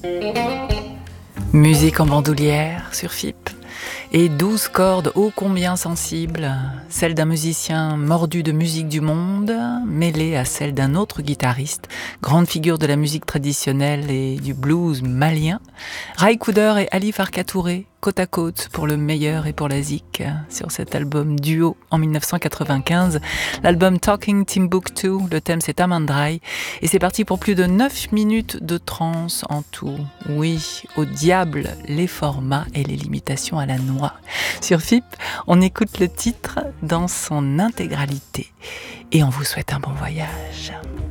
Musique en bandoulière sur FIP et 12 cordes ô combien sensibles, celle d'un musicien mordu de musique du monde, mêlée à celle d'un autre guitariste, grande figure de la musique traditionnelle et du blues malien, Ray Cooder et Ali Farka Touré, côte à côte pour le meilleur et pour la zik, sur cet album duo en 1995, l'album Talking Timbuktu, le thème c'est Amandrai, et c'est parti pour plus de 9 minutes de trance en tout. Oui, au diable les formats et les limitations à la noix. Sur FIP, on écoute le titre dans son intégralité et on vous souhaite un bon voyage.